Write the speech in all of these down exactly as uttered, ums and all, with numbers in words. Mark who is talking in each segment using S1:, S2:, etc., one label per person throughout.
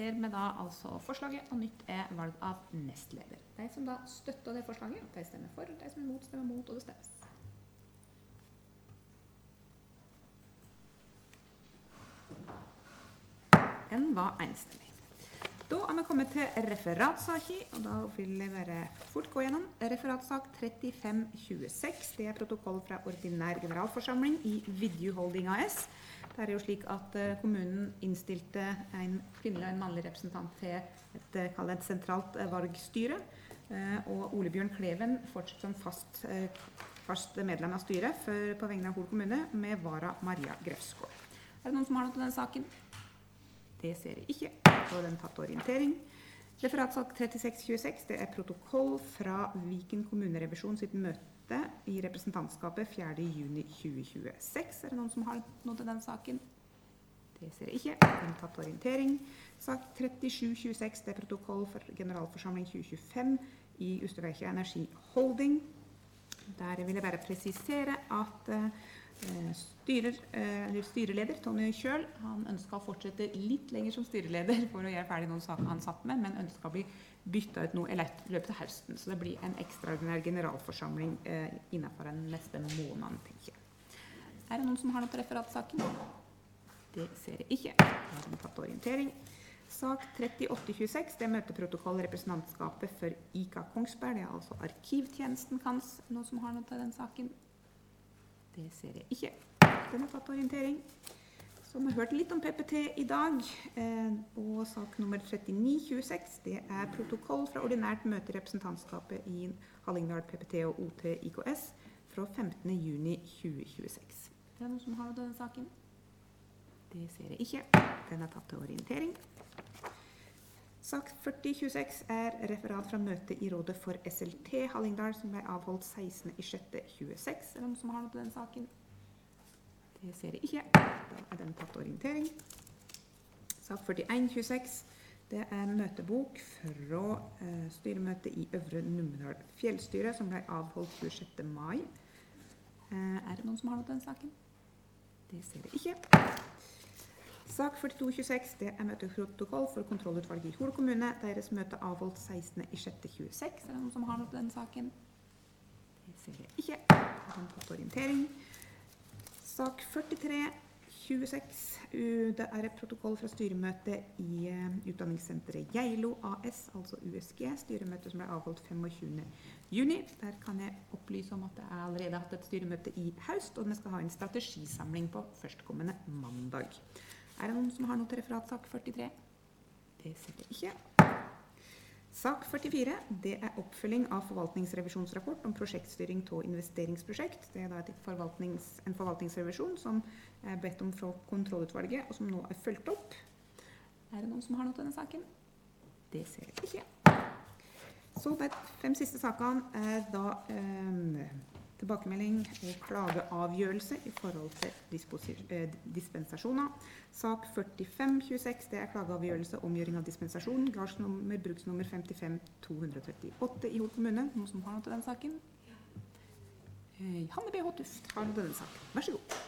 S1: ser vi da altså forslaget, og nytt er valg av nestleder. De som da støtter det forslaget, de stemmer for, de som er mot, stemmer mot, og det stemmes. Den var enstemmig. Da er vi kommet til referatsaker, og da vil jeg bare fort gå gjennom. Referatsak trettifem tjueseks, det er protokoll fra ordinær generalforsamling i Vidju Holding A S. Det er jo slik at kommunen innstilte en kvinnelig og en mannlig representant til et, et sentralt valgstyre, og Ole Bjørn Kleven fortsetter som fast, fast medlem av styret for, på vegne av Hol kommune med vara Maria Grefskål. Er det noen som har noe til den saken? Det ser jeg ikke. Så den tatt orientering. Referatsak trettiseks tjueseks, det er protokoll fra Viken kommunerevisjon sitt møte i representantskapet fjerde juni tjue tjueseks. Er det noen som har noe til den saken? Det ser jeg ikke. Den tatt orientering. Sak trettisju tjueseks, det er protokoll for generalforsamling tjue tjuefem i Østerreike Energi Holding. Der vil jeg bare presisere at Styrer, eller styreleder Tony Kjøl, han ønsket å fortsette litt lenger som styreleder for å gjøre ferdig noen saker han satt med, men ønsket å bli byttet ut noe i løpet av høsten, så det blir en ekstraordinær generalforsamling eh, innenfor den neste måneden, tenker jeg. Er det noen som har noe til referatsaken? Det ser jeg ikke. Da har vi tatt orientering. Sak trettiåtte tjueseks, det er møteprotokoll representantskapet for I K A Kongsberg, det er altså arkivtjenesten kans. Noen som har noe til den saken? Det ser jeg ikke. Den har tatt orientering. Så vi har hørt litt om P P T i dag, eh, og sak nummer trettini tjueseks, det er protokoll fra ordinært møte i representantskapet i Hallingdal P P T og O T I K S fra femtende juni tjue tjueseks. Er det noen som har denne saken? Det ser jeg ikke. Den har tatt til orientering. Sak førti tjueseks er referat fra møte i rådet for S L T Hallingdal som ble avholdt sekstende juni tjueseks. Er det noen som har noe til den saken? Det ser jeg ikke. Da er den tatt orientering. Sak førtien tjueseks, det er møtebok fra eh, styremøte i Øvre Numedal Fjellstyre som ble avholdt tjuesjette mai. Eh, er det noen som har noe til den saken? Det ser jeg ikke. Sak førtito tjueseks, det er møteprotokoll for kontrollutvalget i Hol kommune. Deres møte avholdt sekstende juni tjueseks. Er det noen som har noe til den saken? Det ser jeg ikke. Den tatt orientering. Sak førtitre tjueseks, det er et protokoll fra styremøtet i utdanningssenteret Geilo A S, altså U S G, styremøte som ble avholdt femogtjuende juni. Der kan jeg opplyse om at jeg allerede har hatt et styremøte i høst, og vi skal ha en strategisamling på førstkommende mandag. Er det noen som har noe til referatsak førtitre? Det ser jeg ikke. Sak førtifire, det er oppfølging av forvaltningsrevisjonsrapport om prosjektstyring til investeringsprosjekt. Det er da et forvaltnings, en forvaltningsrevisjon som er bedt om fra kontrollutvalget, og som nå er fulgt opp. Er det noen som har noe til denne saken? Det ser jeg ikke. Så de fem siste sakene er da eh, tilbakemelding og klageavgjørelse i forhold til eh, dispensasjoner. Sak førtifem tjueseks, det er klageavgjørelse omgjøring av dispensasjon, gardsnummer, bruksnummer femtifem to trettiåtte i Hol kommune. Noen som har noe til den saken? Eh, Hanne B. Håtuft har noe til den saken. Vær så god.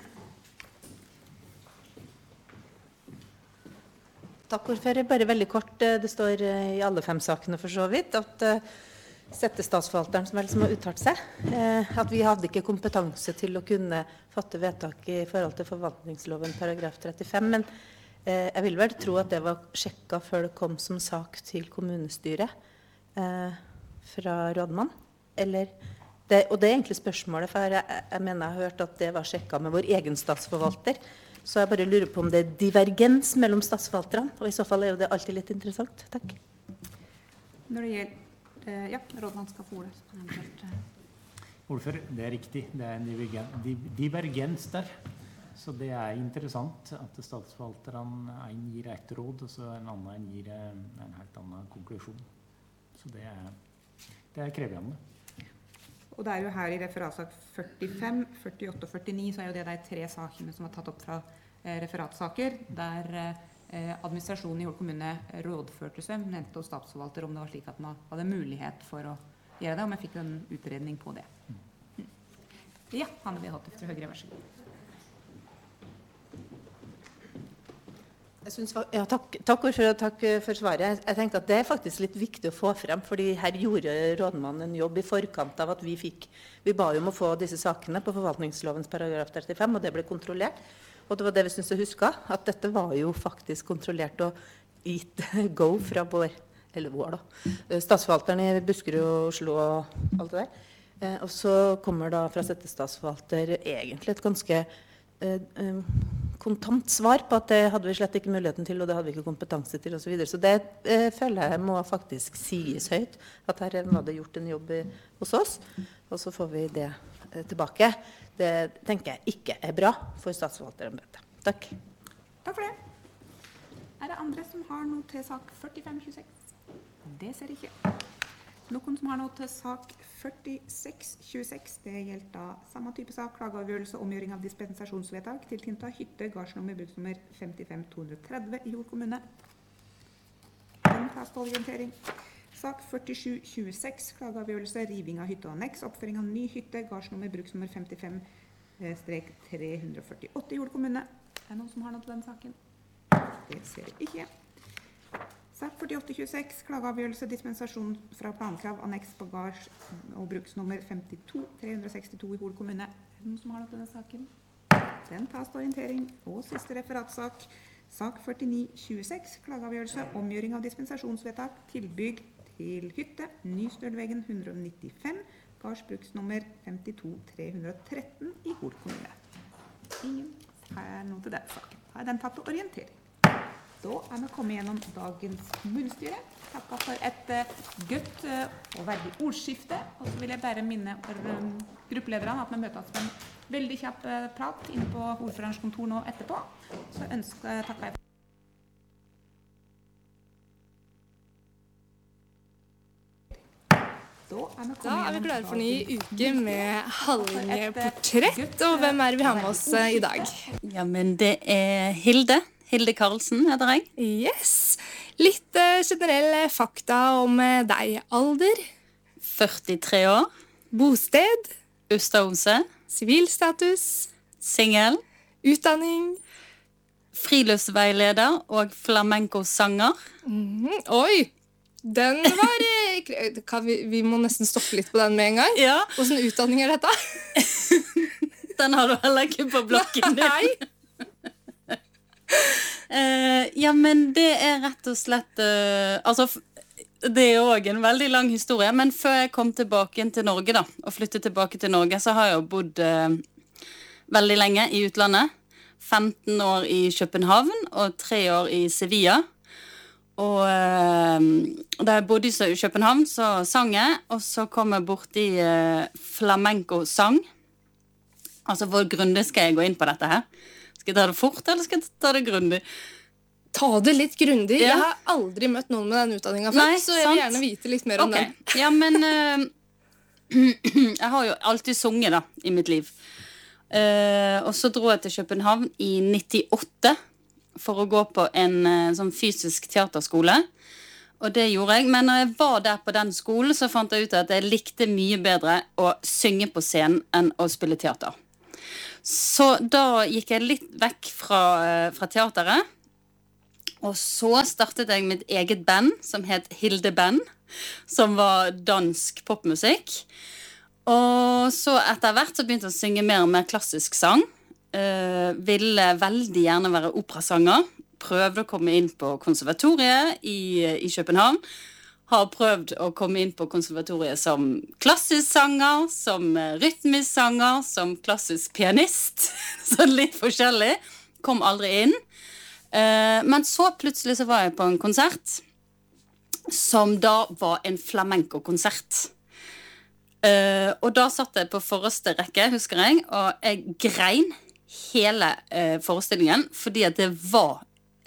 S2: Takk, ordfører. Bare veldig kort. Det står i alle fem sakene for så vidt at settestatsforvalteren som vel som har uttalt seg, at vi hadde ikke kompetanse til å kunne fatte vedtak i forhold til forvaltningsloven paragraf trettifem, men jeg vil vel tro at det var sjekket før det kom som sak til kommunestyret fra rådmann, eller det, og det er egentlig spørsmålet, for jeg, jeg mener jeg har hørt at det var sjekket med vår egen statsforvalter, så jeg bare lurer på om det er divergens mellom statsforvalterne, og i så fall er jo det alltid litt interessant. Takk.
S1: Når det gjelder Ja, rådmann skal få ordet.
S3: Ordfører, det er riktig. Det er en divergens der. Så det er interessant at statsforvalteren en gir et råd, og så en annen gir en helt annen konklusjon. Så det er, det er krevende.
S1: Og det er jo her i referatsak førtifem, førtiåtte og førtini, så er jo det de tre sakene som er tatt opp fra referatsaker, der administrasjonen i Hol kommune rådførte seg, nevnte og statsforvalter om det var slik at man hadde mulighet for å gjøre det, og vi fikk jo en utredning på det. Ja, Hanne B. Håtuft fra Høyre, vær så god.
S2: Jeg synes, ja, takk, takk for, takk for svaret. Jeg tenker at det er faktisk litt viktig å få frem, fordi her gjorde rådmannen en jobb i forkant av at vi fikk, vi ba jo om å få disse sakene på forvaltningslovens paragraf trettifem, og det ble kontrollert. Og det var det vi synes å huske, at dette var jo faktisk kontrollert og gitt go fra vår, eller vår da, statsforvalteren i Buskerud og Oslo og alt det der. Eh, og så kommer da fra settestatsforvalter egentlig et ganske eh, eh, kontant svar på at det hadde vi slett ikke muligheten til, og det hadde vi ikke kompetanse til, og så videre. Så det eh, føler jeg må faktisk sies høyt, at her var det gjort en jobb i, hos oss, og så får vi det eh, tilbake. Det tenker jeg ikke er bra for statsforvalterembetet. Takk.
S1: Takk for det. Er det andre som har noe til sak førtifem tjueseks? Det ser ikke. Noen som har noe til sak førtiseks tjueseks, det gjelder da samme type sak, klageavgjørelse, omgjøring av dispensasjonsvedtak, tiltinta hytte, gardsnummer, bruksnummer femtifem to tretti i Hol kommune. Den tas på orientering. Sak førtisju tjueseks, klageavgjørelse, riving av hytte og anneks, oppføring av ny hytte, gardsnummer, bruksnummer femtifem tre førtiåtte i Hol kommune. Er det noen som har noe til den saken? Det ser jeg ikke. Sak førtiåtte tjueseks, klageavgjørelse, dispensasjon fra plankrav, anneks på gards og bruksnummer femtito tre sekstito i Hol kommune. Er det noen som har noe til denne saken? Den tas til orientering. Og siste referatsak, sak førtini tjueseks, klageavgjørelse, omgjøring av dispensasjonsvedtak, tilbygg til hytte, Nystølveggen ett nittifem, gards bruksnummer femtito tre tretten i Hol kommune. Ingen har noe til den saken. Da er den tatt til orientering. Da er vi kommet gjennom dagens munnstyre. Takk for et uh, godt uh, og verdig ordskifte. Og så vil jeg bare minne for um, gruppelederne at vi møtes på en veldig kjapp uh, prat inne på ordførerens kontor nå etterpå. Så ønsker jeg takker jeg for. Da er vi,
S4: da er vi klare for en ny uke med Hallinge portrett. Og hvem er det vi har med oss uh, i dag?
S5: Ja, men det er Hilde. Hilde Karlsen heter jeg.
S4: Yes. Litt uh, generelle fakta om uh, deg. Alder?
S5: førtitre år.
S4: Bosted?
S5: Ustadhuset.
S4: Sivilstatus?
S5: Singel.
S4: Utdanning?
S5: Friluftsveileder og flamenco-sanger.
S4: Mm, oi! Den var uh, kan vi, vi må nesten stoppe litt på den med en gang.
S5: Ja.
S4: Hvordan utdanning er dette?
S5: Den har du heller ikke på blokken din.
S4: Nei.
S5: Uh, ja, men det er rett og slett uh, altså, det er jo også en veldig lang historie. Men før jeg kom tilbake til Norge da, og flyttet tilbake til Norge, så har jeg jo bodd uh, veldig lenge i utlandet. femten år i København og tre år i Sevilla. Og uh, da jeg bodde i København, så sang jeg. Og så kom jeg bort i uh, flamenco-sang. Altså, hvor grundig skal jeg gå inn på dette her? Skal jeg ta det fort, eller skal jeg ta det grundig?
S4: Ta det litt grundig.
S5: Ja.
S4: Jeg har aldri møtt noen med den utdanningen før,
S5: Nei,
S4: så jeg vil
S5: sant.
S4: gjerne vite litt mer om
S5: Ok.
S4: den.
S5: Ja, men uh, jeg har jo alltid sunget da, i mitt liv. Uh, og så dro jeg til København i nittiåtte for å gå på en uh, sånn fysisk teaterskole. Og det gjorde jeg, men når jeg var der på den skolen, så fant jeg ut at jeg likte mye bedre å synge på scenen enn å spille teater. Så da gikk jeg litt vekk fra, fra teateret. Og så startet jeg mitt eget band, som het Hilde Band, som var dansk popmusikk. Og så etter hvert så begynte jeg å synge mer og mer klassisk sang. Eh, ville veldig gjerne være operasanger. Prøvde å komme inn på konservatoriet i, i København. Har prøvd å komme inn på konservatoriet som klassisk sanger, som rytmisk sanger, som klassisk pianist. Så litt forskjellig. Kom aldri inn. Eh, men så plutselig så var jeg på en konsert, som da var en flamenco-konsert. Eh, og da satt jeg på forreste rekke, husker jeg, og jeg grein hele eh, forestillingen, fordi at det var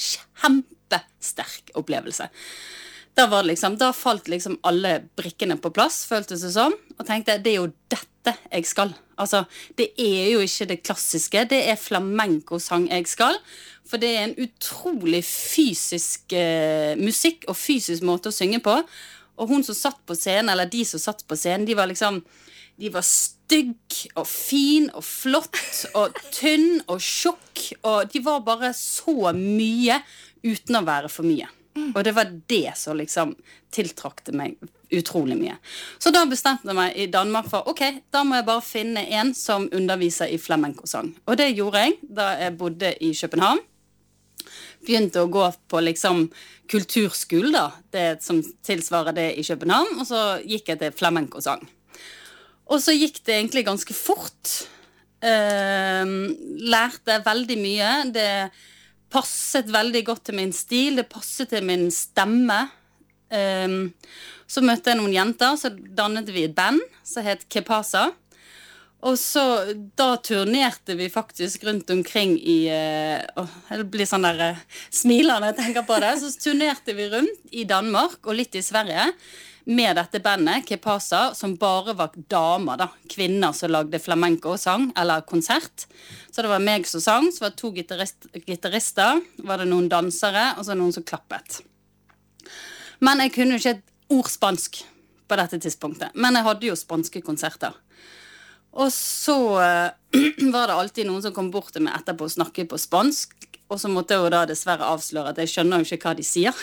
S5: kjempesterk opplevelse. Da, var det liksom, da falt liksom alle brikkene på plass, føltes det som, og tenkte, det er jo dette jeg skal. Altså, det er jo ikke det klassiske, det er flamenco-sang jeg skal, for det er en utrolig fysisk eh, musikk og fysisk måte å synge på, og hun som satt på scenen, eller de som satt på scenen, de var liksom, de var stygg og fin og flott og tynn og tjukk, og de var bare så mye uten å være for mye. Og det var det som liksom tiltrakte meg utrolig mye. Så da bestemte jeg meg i Danmark for, ok, da må jeg bare finne en som underviser i flamenco-sang. Og det gjorde jeg da jeg bodde i København. Begynte å gå på liksom kulturskole da, det som tilsvarer det i København, og så gikk jeg til flamenco-sang. Og så gikk det egentlig ganske fort. Eh, lærte veldig mye. Det passet veldig godt til min stil, det passet til min stemme. Um, så møtte jeg noen jenter, så dannet vi et band som het Kepasa. Og så, da turnerte vi faktisk rundt omkring i, uh, det blir sånn der uh, smiler når jeg tenker på det, så turnerte vi rundt i Danmark og litt i Sverige, med dette bandet, Kepasa, som bare var damer, da. Kvinner som lagde flamenco-sang, eller konsert. Så det var meg som sang, så var det to gitarist, gitarister, var det noen dansere, og så noen som klappet. Men jeg kunne jo ikke et ord spansk på dette tidspunktet. Men jeg hadde jo spanske konserter. Og så uh, var det alltid noen som kom bort til meg etterpå og snakket på spansk, og så måtte jeg jo da dessverre avsløre at jeg skjønner jo ikke hva de sier.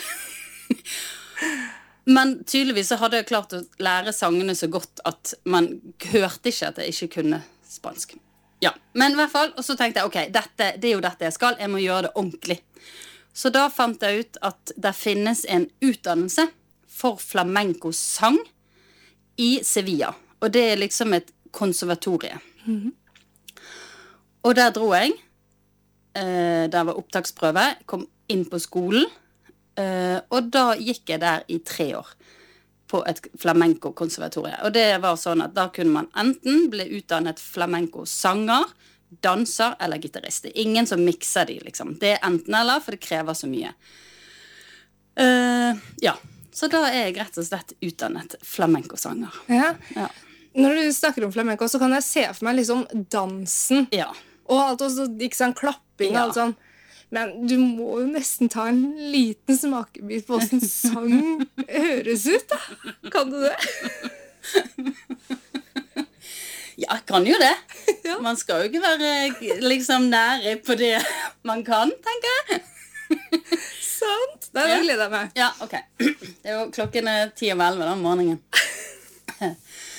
S5: Men tydeligvis så hadde jeg klart å lære sangene så godt at man hørte ikke at jeg ikke kunne spansk. Ja, men i hvert fall, og så tenkte jeg, ok, dette, det er jo dette jeg skal, jeg må gjøre det ordentlig. Så da fant jeg ut at det finnes en utdannelse for flamenco-sang i Sevilla. Og det er liksom et konservatorie. Mm-hmm. Og der dro jeg, eh, der var opptaksprøve, kom inn på skolen, Uh, og da gikk jeg der i tre år på et flamenco-konservatorie. Og det var sånn at da kunne man enten bli utdannet flamenco-sanger, danser eller gitarist. Det er ingen som mikser de, liksom. Det er enten eller, for det krever så mye. Uh, ja, så da er jeg rett og slett utdannet flamenco-sanger.
S4: Ja.
S5: Ja.
S4: Når du snakker om flamenco, så kan jeg se for meg liksom dansen.
S5: Ja.
S4: Og alt også, ikke sånn klapping og
S5: Ja.
S4: alt sånn. Men du må jo nesten ta en liten smakebit på hvordan sang høres ut, da. Kan du det?
S5: Ja, jeg kan jo det.
S4: Ja.
S5: Man skal jo ikke være liksom nære på det man kan, tenker jeg.
S4: Sant? Nei, da gleder jeg meg.
S5: Ja, ok. Det er jo klokken er ti om elleve den morgenen.